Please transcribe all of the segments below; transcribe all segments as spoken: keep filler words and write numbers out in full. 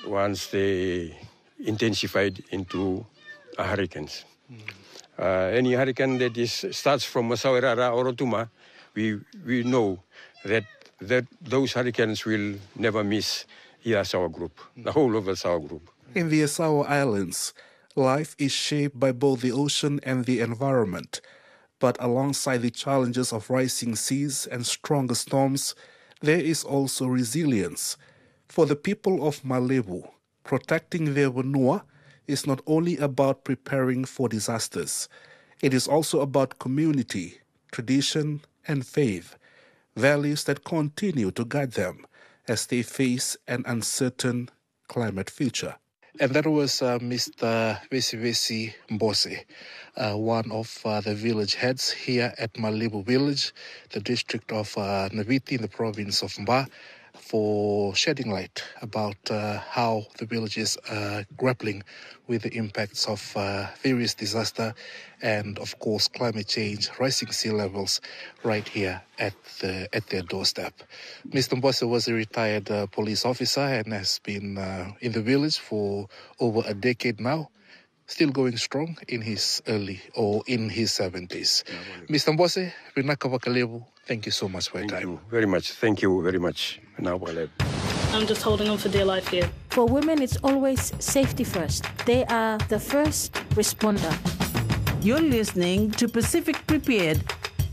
once they intensified into uh, hurricanes. Mm. Uh, any hurricane that is starts from Masawerara or Rotuma, we we know that that those hurricanes will never miss the Asawa Group, mm. the whole of the Asawa Group. In the Asawa Islands, life is shaped by both the ocean and the environment. But alongside the challenges of rising seas and stronger storms, there is also resilience. For the people of Malibu, protecting their whenua is not only about preparing for disasters. It is also about community, tradition, and faith, values that continue to guide them as they face an uncertain climate future. And that was uh, Mister Vesivesi Mbose, uh, one of uh, the village heads here at Malibu Village, the district of uh, Naviti in the province of Mba, for shedding light about uh, how the village is uh, grappling with the impacts of uh, various disasters and, of course, climate change, rising sea levels right here at the at their doorstep. Mister Mbose was a retired uh, police officer and has been uh, in the village for over a decade now, still going strong in his early or in his seventies. Yeah, well, Mister Mbose, Rinaka Wakalebu, thank you so much for your Thank time. you very much. Thank you very much. I'm just holding on for dear life here. For women, it's always safety first. They are the first responder. You're listening to Pacific Prepared.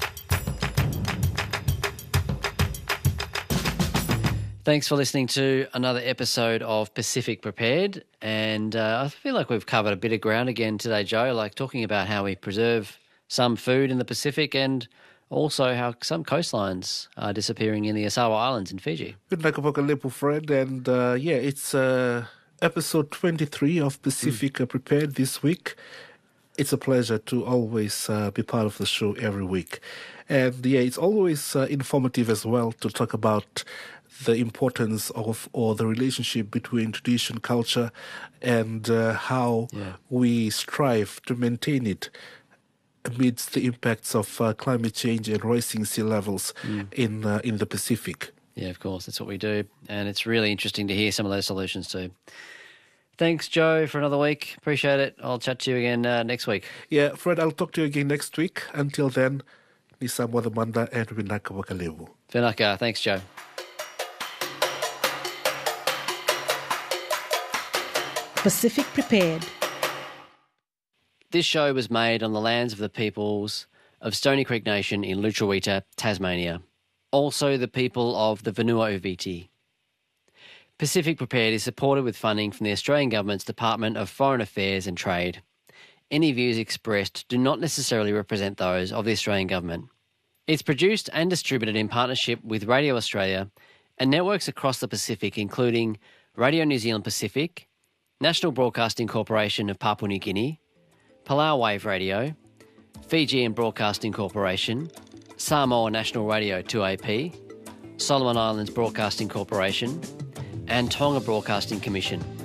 Thanks for listening to another episode of Pacific Prepared. And uh, I feel like we've covered a bit of ground again today, Joe, like talking about how we preserve some food in the Pacific and also how some coastlines are disappearing in the Asawa Islands in Fiji. Good night, Kapokalepu, Fred. And uh, yeah, it's uh, episode twenty-three of Pacific mm. Prepared this week. It's a pleasure to always uh, be part of the show every week. And yeah, it's always uh, informative as well to talk about the importance of or the relationship between tradition, culture, and uh, how yeah. we strive to maintain it amidst the impacts of uh, climate change and rising sea levels mm. in uh, in the Pacific. Yeah, of course, that's what we do. And it's really interesting to hear some of those solutions too. Thanks, Joe, for another week. Appreciate it. I'll chat to you again uh, next week. Yeah, Fred, I'll talk to you again next week. Until then, Nisam Wadamanda and Winaka Wakalewu. Whenaka. Thanks, Joe. Pacific Prepared. This show was made on the lands of the peoples of Stony Creek Nation in Lutruwita, Tasmania. Also the people of the Vanua-Uviti. Pacific Prepared is supported with funding from the Australian Government's Department of Foreign Affairs and Trade. Any views expressed do not necessarily represent those of the Australian Government. It's produced and distributed in partnership with Radio Australia and networks across the Pacific, including Radio New Zealand Pacific, National Broadcasting Corporation of Papua New Guinea, Palau Wave Radio, Fijian Broadcasting Corporation, Samoa National Radio two A P, Solomon Islands Broadcasting Corporation, and Tonga Broadcasting Commission.